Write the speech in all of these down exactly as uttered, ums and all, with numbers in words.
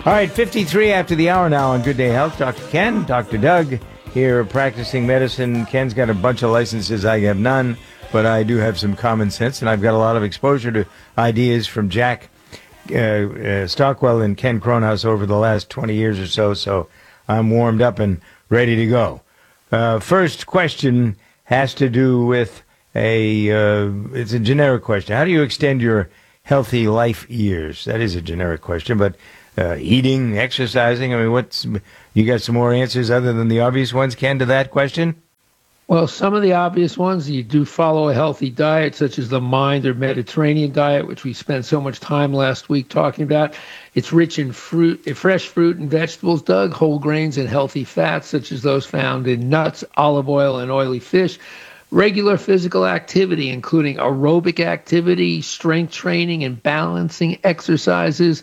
All right, fifty-three after the hour now on Good Day Health. Doctor Ken, Doctor Doug here practicing medicine. Ken's got a bunch of licenses. I have none, but I do have some common sense, and I've got a lot of exposure to ideas from Jack uh, uh, Stockwell and Ken Kronhaus over the last twenty years or so, so I'm warmed up and ready to go. Uh, first question has to do with a, uh, it's a generic question. How do you extend your healthy life years? That is a generic question, but uh, eating, exercising, I mean, what's, you got some more answers other than the obvious ones, Ken, to that question? Well, some of the obvious ones, you do follow a healthy diet, such as the Mind or Mediterranean diet, which we spent so much time last week talking about. It's rich in fruit, fresh fruit and vegetables, Doug, whole grains and healthy fats, such as those found in nuts, olive oil, and oily fish. Regular physical activity, including aerobic activity, strength training, and balancing exercises.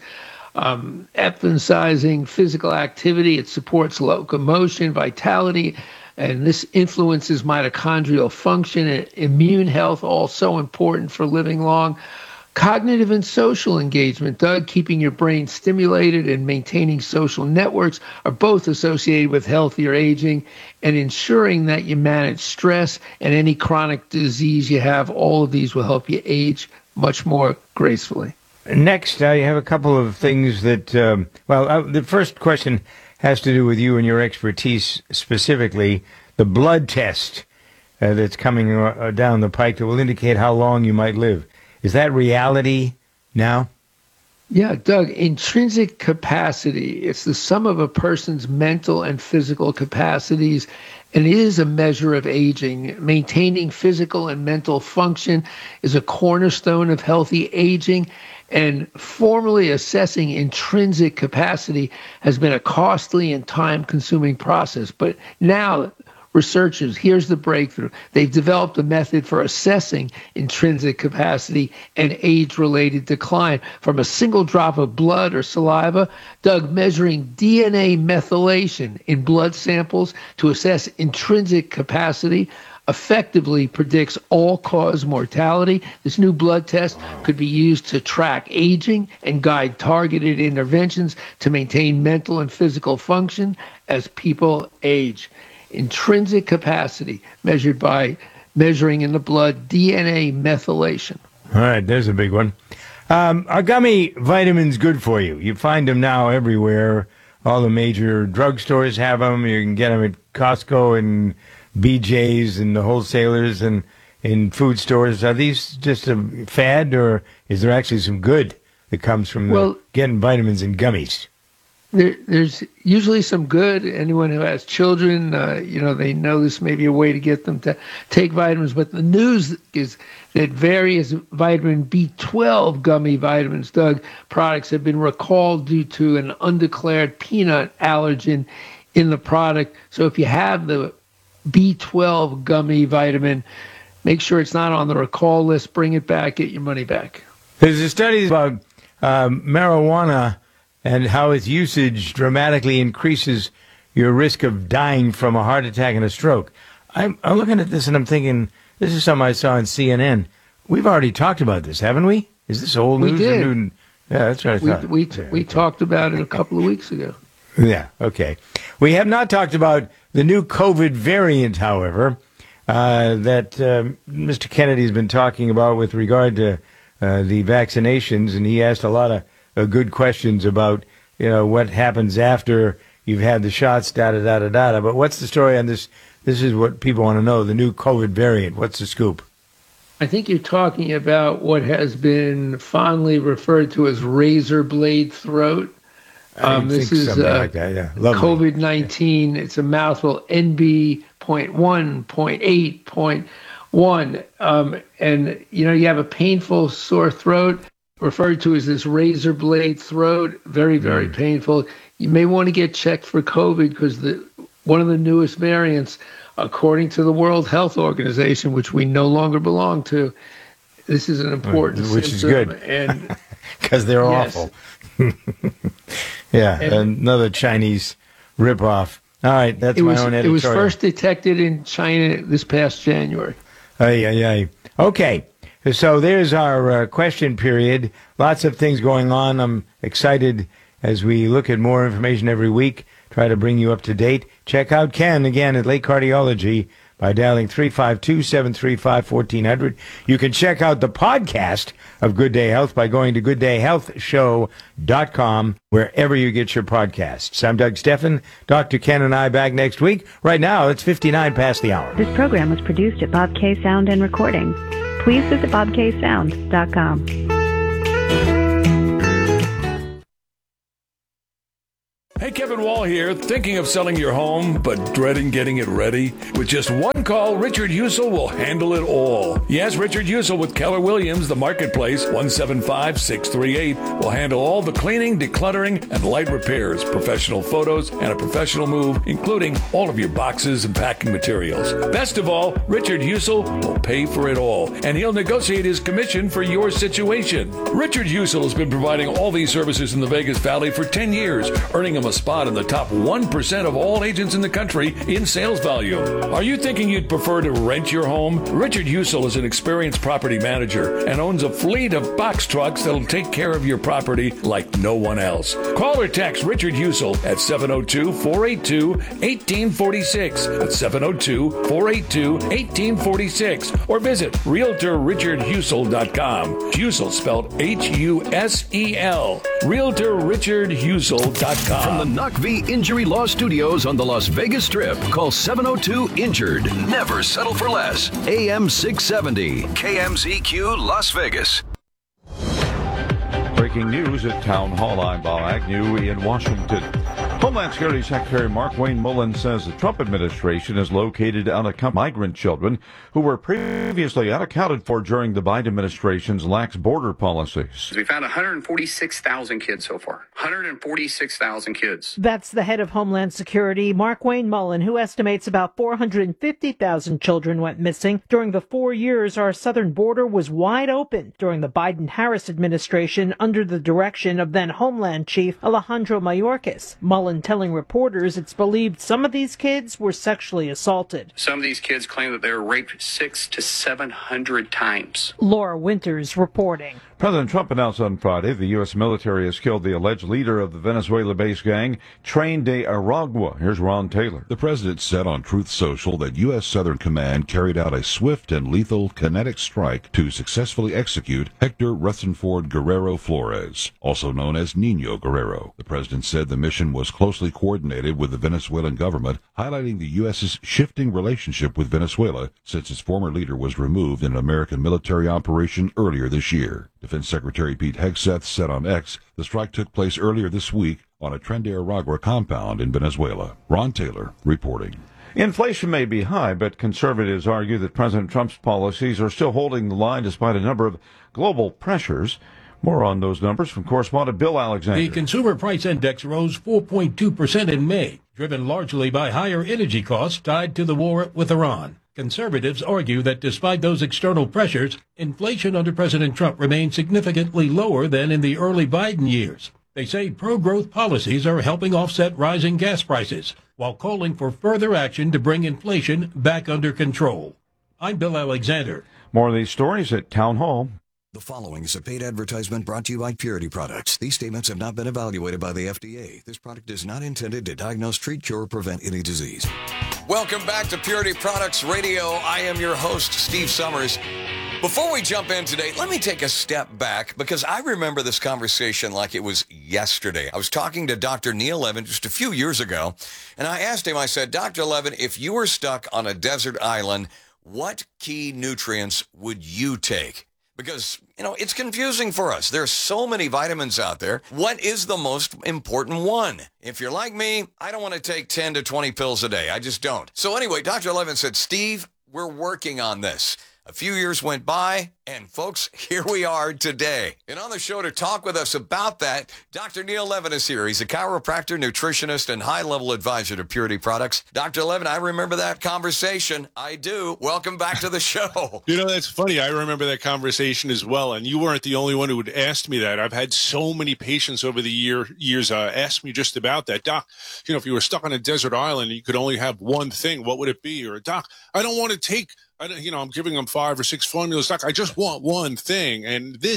Um, emphasizing physical activity, it supports locomotion, vitality, and this influences mitochondrial function and immune health, also important for living long. Cognitive and social engagement, Doug, keeping your brain stimulated and maintaining social networks are both associated with healthier aging, and ensuring that you manage stress and any chronic disease you have. All of these will help you age much more gracefully. Next, I have a couple of things that, um, well, uh, the first question has to do with you and your expertise, specifically the blood test uh, that's coming uh, down the pike that will indicate how long you might live. Is that reality now? Yeah, Doug, intrinsic capacity, it's the sum of a person's mental and physical capacities, and it is a measure of aging. Maintaining physical and mental function is a cornerstone of healthy aging, and formally assessing intrinsic capacity has been a costly and time-consuming process. But now, researchers, here's the breakthrough. They've developed a method for assessing intrinsic capacity and age-related decline from a single drop of blood or saliva. Doug, measuring D N A methylation in blood samples to assess intrinsic capacity effectively predicts all-cause mortality. This new blood test could be used to track aging and guide targeted interventions to maintain mental and physical function as people age. Intrinsic capacity measured by measuring in the blood D N A methylation. All right, there's a big one. Um, are gummy vitamins good for you? You find them now everywhere. All the major drugstores have them. You can get them at Costco and B J's and the wholesalers and in food stores. Are these just a fad, or is there actually some good that comes from well, the, getting vitamins in gummies? There, there's usually some good. Anyone who has children, uh, you know, they know this may be a way to get them to take vitamins. But the news is that various vitamin B twelve gummy vitamins, Doug, products have been recalled due to an undeclared peanut allergen in the product. So if you have the B twelve gummy vitamin, make sure it's not on the recall list. Bring it back. Get your money back. There's a study about um, marijuana and how its usage dramatically increases your risk of dying from a heart attack and a stroke. I'm, I'm looking at this and I'm thinking, this is something I saw on C N N. We've already talked about this, haven't we? Is this old news? We did. Or new? Yeah, that's what I we, thought. We, yeah, we okay. talked about it a couple of weeks ago. Yeah, okay. We have not talked about the new COVID variant, however, uh, that uh, Mister Kennedy's been talking about with regard to uh, the vaccinations, and he asked a lot of uh, good questions about, you know, what happens after you've had the shots, da-da-da-da-da. But what's the story on this? This is what people want to know, the new COVID variant. What's the scoop? I think you're talking about what has been fondly referred to as razor blade throat. Um, this is uh, like that, yeah. COVID nineteen. It's a mouthful. N B point one, point eight, point one. Um, and, you know, you have a painful sore throat, referred to as this razor blade throat. Very, very mm. painful. You may want to get checked for COVID because the one of the newest variants, according to the World Health Organization, which we no longer belong to, this is an important Which symptom. is good. And because they're yes. awful. Yeah, and, another Chinese ripoff. All right, that's it my was, own editorial. It was first detected in China this past January. Aye, aye, aye. Okay, so there's our uh, question period. Lots of things going on. I'm excited as we look at more information every week, try to bring you up to date. Check out Ken again at Lake Cardiology by dialing three five two, seven three five, one four zero zero. You can check out the podcast of Good Day Health by going to good day health show dot com, wherever you get your podcasts. I'm Doug Steffen. Doctor Ken and I back next week. Right now, it's fifty-nine past the hour. This program was produced at Bob K Sound and Recording. Please visit bob k sound dot com. Hey, Kevin Wall here. Thinking of selling your home, but dreading getting it ready? With just one call, Richard Husel will handle it all. Yes, Richard Husel with Keller Williams, the Marketplace, one seven five, six three eight, will handle all the cleaning, decluttering, and light repairs, professional photos, and a professional move, including all of your boxes and packing materials. Best of all, Richard Husel will pay for it all, and he'll negotiate his commission for your situation. Richard Husel has been providing all these services in the Vegas Valley for ten years, earning him a spot in the top one percent of all agents in the country in sales volume. Are you thinking you'd prefer to rent your home? Richard Husel is an experienced property manager and owns a fleet of box trucks that'll take care of your property like no one else. Call or text Richard Husel at seven oh two, four eight two, one eight four six. That's seven oh two, four eight two, one eight four six. Or visit realtor richard husel dot com. Husel spelled H U S E L. realtor richard husel dot com. From the N U C V Injury Law Studios on the Las Vegas Strip, call seven oh two, injured. Never settle for less. A M six seventy, K M Z Q, Las Vegas. Breaking news at Town Hall. I'm Bob Agnew in Washington. Homeland Security Secretary Markwayne Mullin says the Trump administration has located unaccompanied migrant children who were previously unaccounted for during the Biden administration's lax border policies. We found one hundred forty-six thousand kids so far. one hundred forty-six thousand kids. That's the head of Homeland Security, Markwayne Mullin, who estimates about four hundred fifty thousand children went missing during the four years our southern border was wide open during the Biden-Harris administration under the direction of then Homeland Chief Alejandro Mayorkas. Mullin telling reporters it's believed some of these kids were sexually assaulted. Some of these kids claim that they were raped six to seven hundred times. Laura Winters reporting. President Trump announced on Friday the U S military has killed the alleged leader of the Venezuela-based gang, Tren de Aragua. Here's Ron Taylor. The president said on Truth Social that U S Southern Command carried out a swift and lethal kinetic strike to successfully execute Hector Rutherford Guerrero Flores, also known as Nino Guerrero. The president said the mission was closely coordinated with the Venezuelan government, highlighting the U S's shifting relationship with Venezuela since its former leader was removed in an American military operation earlier this year. Defense Secretary Pete Hegseth said on X the strike took place earlier this week on a Tren de Aragua compound in Venezuela. Ron Taylor reporting. Inflation may be high, but conservatives argue that President Trump's policies are still holding the line despite a number of global pressures. More on those numbers from correspondent Bill Alexander. The Consumer Price Index rose four point two percent in May, driven largely by higher energy costs tied to the war with Iran. Conservatives argue that despite those external pressures, inflation under President Trump remains significantly lower than in the early Biden years. They say pro-growth policies are helping offset rising gas prices, while calling for further action to bring inflation back under control. I'm Bill Alexander. More of these stories at Town Hall. The following is a paid advertisement brought to you by Purity Products. These statements have not been evaluated by the F D A. This product is not intended to diagnose, treat, cure, or prevent any disease. Welcome back to Purity Products Radio. I am your host, Steve Summers. Before we jump in today, let me take a step back because I remember this conversation like it was yesterday. I was talking to Doctor Neil Levin just a few years ago, and I asked him, I said, Doctor Levin, if you were stuck on a desert island, what key nutrients would you take? Because, you know, it's confusing for us. There's so many vitamins out there. What is the most important one? If you're like me, I don't want to take ten to twenty pills a day. I just don't. So anyway, Doctor Levin said, Steve, we're working on this. A few years went by, and folks, here we are today. And on the show to talk with us about that, Doctor Neil Levin is here. He's a chiropractor, nutritionist, and high-level advisor to Purity Products. Doctor Levin, I remember that conversation. I do. Welcome back to the show. You know, that's funny. I remember that conversation as well, and you weren't the only one who had asked me that. I've had so many patients over the year, years uh, ask me just about that. Doc, you know, if you were stuck on a desert island and you could only have one thing, what would it be? Or, Doc, I don't want to take... I don't, you know, I'm giving them five or six formulas. Doc, I just want one thing. And this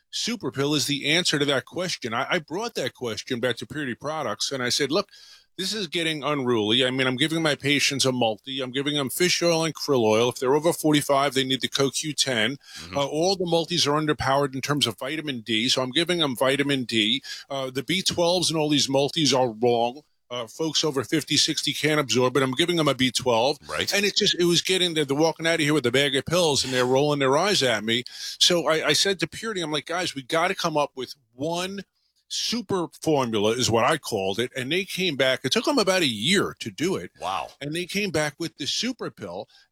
Super Pill is the answer to that question. I, I brought that question back to Purity Products, and I said, look, this is getting unruly. I mean, I'm giving my patients a multi. I'm giving them fish oil and krill oil. If they're over forty-five, they need the Co Q ten. Mm-hmm. Uh, all the multis are underpowered in terms of vitamin D, so I'm giving them vitamin D. Uh, the B twelves and all these multis are wrong. Uh, folks over fifty, sixty can't absorb it. I'm giving them a B twelve. Right. And it just, it was getting, they're, they're walking out of here with a bag of pills and they're rolling their eyes at me. So I, I said to Purity, I'm like, guys, we got to come up with one super formula is what I called it. And they came back. It took them about a year to do it. Wow. And they came back with the Super Pill.